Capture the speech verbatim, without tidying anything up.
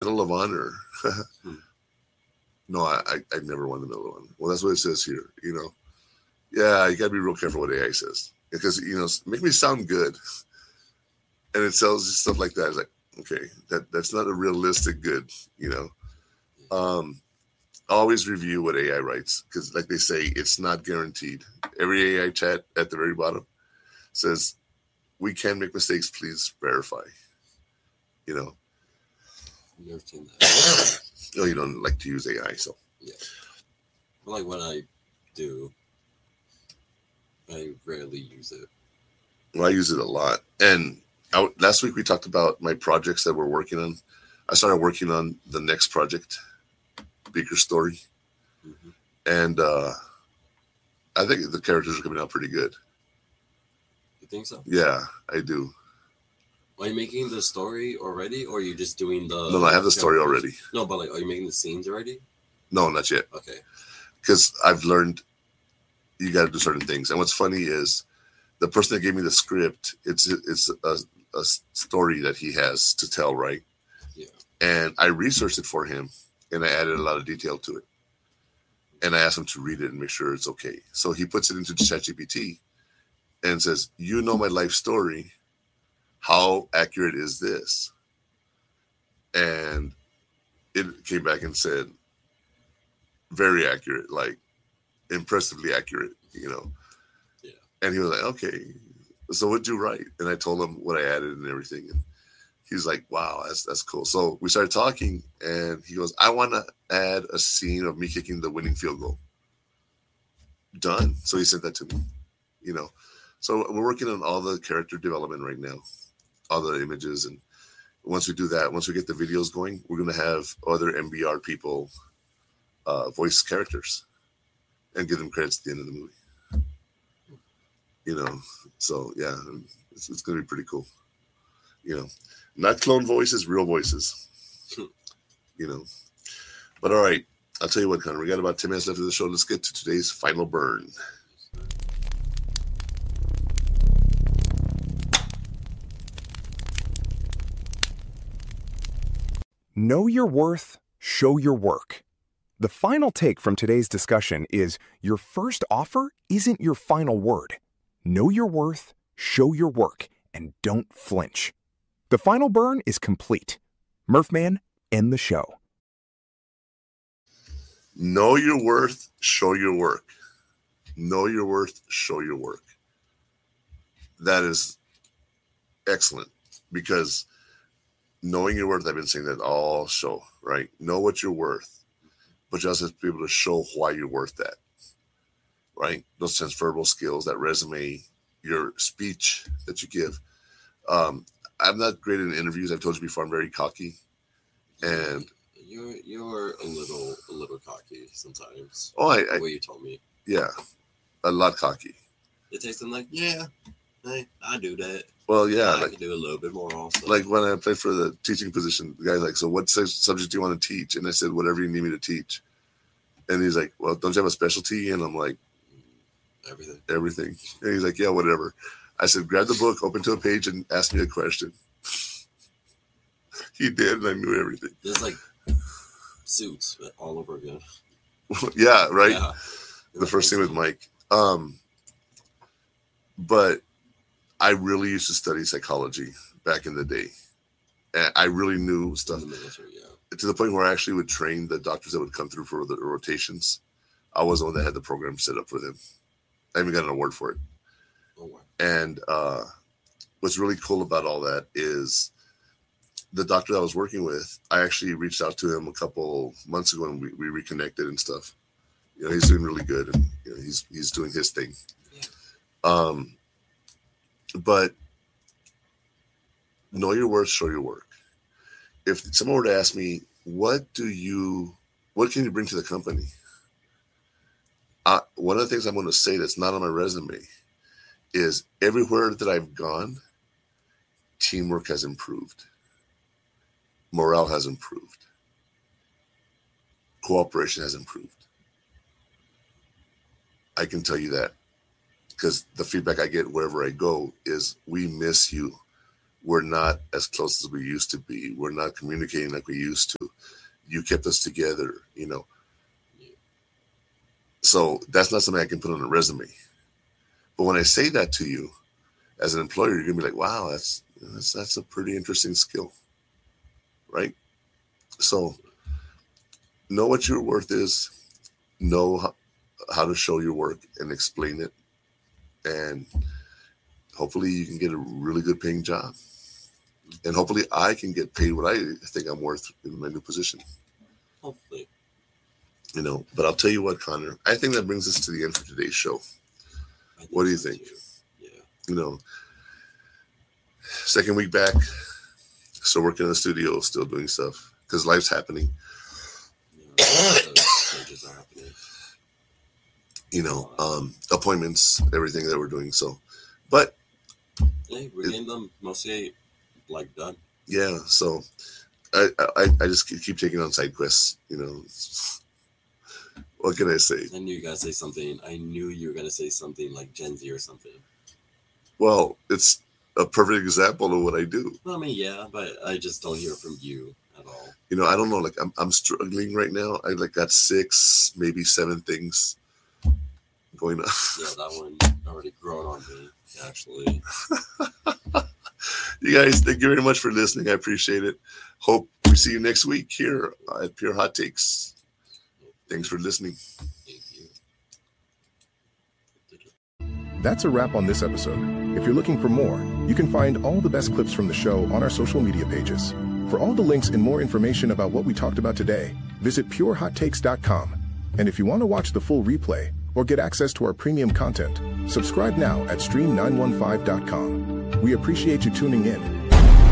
Medal of Honor. Hmm. No, I, I I never won the Medal of Honor. Well, that's what it says here. You know, yeah, you gotta be real careful what A I says because you know, make me sound good, and it sells stuff like that. It's like, okay, that that's not a realistic good. You know, um, always review what A I writes because, like they say, it's not guaranteed. Every A I chat at the very bottom says, "We can make mistakes. Please verify." You know, Never seen that. no, you don't like to use A I, so Yeah. But like when I do, I rarely use it. well, I use it a lot. And I, last week we talked about my projects that we're working on. I started working on the next project, Beaker Story, Mm-hmm. and uh, I think the characters are coming out pretty good. You think so? Yeah, I do. Are you making the story already, or are you just doing the? No, no, I have the story characters? already. No, but like, are you making the scenes already? No, not yet. Okay. Because I've learned you got to do certain things. And what's funny is the person that gave me the script. It's it's a, a story that he has to tell, right? Yeah. And I researched it for him, and I added a lot of detail to it. And I asked him to read it and make sure it's okay. So he puts it into ChatGPT and says, "You know my life story. How accurate is this?" And it came back and said, "Very accurate, like impressively accurate." You know. Yeah. And he was like, "Okay, so what'd you write?" And I told him what I added and everything. And he's like, "Wow, that's that's cool." So we started talking, and he goes, "I want to add a scene of me kicking the winning field goal." Done. So he sent that to me. You know, so we're working on all the character development right now, all the images, and once we do that, once we get the videos going, we're gonna have other M B R people uh, voice characters and give them credits at the end of the movie. You know, so yeah, it's, it's gonna be pretty cool. You know, not clone voices, real voices. You know, but all right, I'll tell you what, Connor, we got about ten minutes left of the show. Let's get to today's final burn. Know your worth, show your work. The final take from today's discussion is your first offer isn't your final word. Know your worth, show your work, and don't flinch. The final burn is complete. Murphman, end the show. Know your worth, show your work. Know your worth, show your work. That is excellent because knowing your worth, I've been saying that all show, right? Know what you're worth, but you also have to be able to show why you're worth that, right? Those transferable skills, that resume, your speech that you give. Um, I'm not great in interviews. I've told you before, I'm very cocky. And you're you're a little a little cocky sometimes. Oh, I, the I way you told me. Yeah, a lot cocky. It takes them like, yeah, I, I do that. Well, yeah, I like, can do a little bit more also. Like when I played for the teaching position, the guy's like, "So what subject do you want to teach?" And I said, "Whatever you need me to teach." And he's like, "Well, don't you have a specialty?" And I'm like, Everything. Everything. And he's like, "Yeah, whatever." I said, "Grab the book, open to a page, and ask me a question." He did, and I knew everything. It's like Suits all over again. Yeah, right? Yeah. The first thing with Mike. Um, but I really used to study psychology back in the day. And I really knew stuff. In the military, yeah. To the point where I actually would train the doctors that would come through for the rotations. I was the one that had the program set up for them. I even got an award for it. Oh, wow. And uh, what's really cool about all that is the doctor that I was working with, I actually reached out to him a couple months ago and we, we reconnected and stuff. You know, he's doing really good and you know, he's he's doing his thing. Yeah. Um, but know your worth, show your work. If someone were to ask me, what do you, what can you bring to the company? Uh, one of the things I'm going to say that's not on my resume is everywhere that I've gone, teamwork has improved. Morale has improved. Cooperation has improved. I can tell you that because the feedback I get wherever I go is, we miss you. we're not as close as we used to be. We're not communicating like we used to. You kept us together, you know. So that's not something I can put on a resume. But when I say that to you as an employer, you're gonna be like, wow, that's that's, that's a pretty interesting skill, right? So know what your worth is, know how, how to show your work and explain it. And hopefully you can get a really good paying job. And hopefully I can get paid what I think I'm worth in my new position. Hopefully. You know, but I'll tell you what, Connor, I think that brings us to the end for today's show. What do you think? Too. Yeah. You know, second week back, still working in the studio, still doing stuff because life's happening. Yeah, changes are happening. You know, um, appointments, everything that we're doing. So, but hey, we're getting them mostly like done. Yeah. So, I I, I just keep, keep taking on side quests. You know, what can I say? I knew you gotta say something. I knew you were gonna say something like Gen Z or something. Well, it's a perfect example of what I do. Well, I mean, yeah, but I just don't hear from you at all. You know, I don't know. Like, I'm I'm struggling right now. I like got six, maybe seven things going on. Yeah, that one already grown on me, actually. You guys, thank you very much for listening. I appreciate it. Hope we see you next week here at Pure Hot Takes. Thanks for listening. Thank you. That's a wrap on this episode. If you're looking for more, you can find all the best clips from the show on our social media pages. For all the links and more information about what we talked about today, visit pure hot takes dot com. And if you want to watch the full replay or get access to our premium content, subscribe now at stream nine one five dot com. We appreciate you tuning in